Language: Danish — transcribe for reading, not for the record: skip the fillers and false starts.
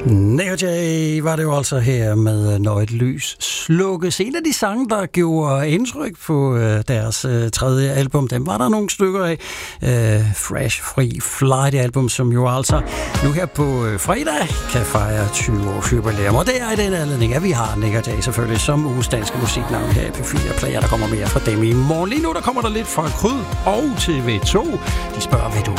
Nick Jay var det jo altså her med Når et lys slukkes. En af de sange, der gjorde indtryk på deres tredje album, dem var der nogle stykker af. Fresh Free Fly, det album, som jo altså nu her på fredag kan fejre 20 års jubilæum. Og det er i den anledning, at vi har Nick Jay selvfølgelig som uges danske musiknavn her i P4 Player. Der kommer mere fra dem i morgen. Lige nu der kommer der lidt fra Kryd og TV2. De spørger, vil du